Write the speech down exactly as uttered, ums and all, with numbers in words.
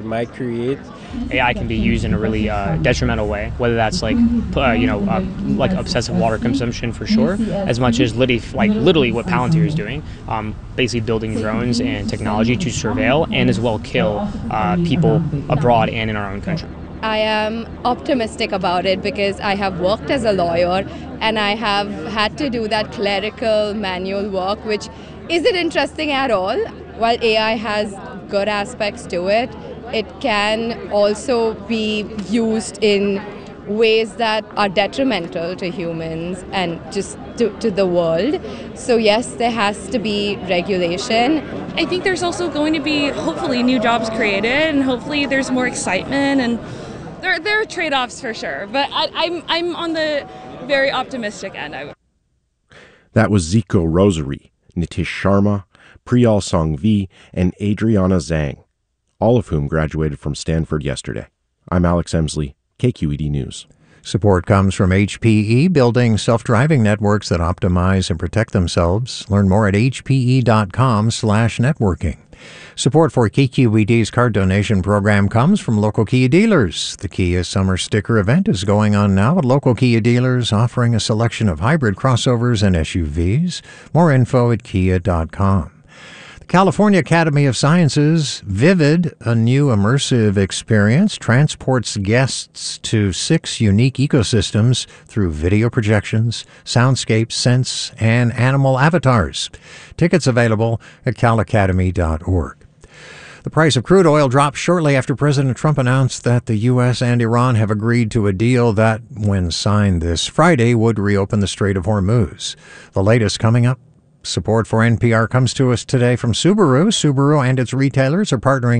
might create. A I can be used in a really uh, detrimental way, whether that's like, uh, you know, uh, like obsessive water consumption for sure, as much as literally, like literally what Palantir is doing, um, basically building drones and technology to surveil and as well kill uh, people abroad and in our own country. I am optimistic about it because I have worked as a lawyer and I have had to do that clerical manual work, which isn't interesting at all. While A I has good aspects to it, it can also be used in ways that are detrimental to humans and just to, to the world. So yes, there has to be regulation. I think there's also going to be hopefully new jobs created, and hopefully there's more excitement, and there, there are trade-offs for sure. But I, I'm I'm on the very optimistic end. I would. That was Zico Rosary, Nitish Sharma, Priyal Sangvi, and Adriana Zhang, all of whom graduated from Stanford yesterday. I'm Alex Emsley, K Q E D News. Support comes from H P E, building self-driving networks that optimize and protect themselves. Learn more at hpe.com slash networking. Support for K Q E D's card donation program comes from local Kia dealers. The Kia Summer Sticker event is going on now at local Kia dealers, offering a selection of hybrid crossovers and S U Vs. More info at kia dot com. California Academy of Sciences Vivid, a new immersive experience, transports guests to six unique ecosystems through video projections, soundscapes, scents, and animal avatars. Tickets available at cal academy dot org. The price of crude oil dropped shortly after President Trump announced that the U S and Iran have agreed to a deal that, when signed this Friday, would reopen the Strait of Hormuz. The latest coming up. Support for N P R comes to us today from Subaru. Subaru and its retailers are partnering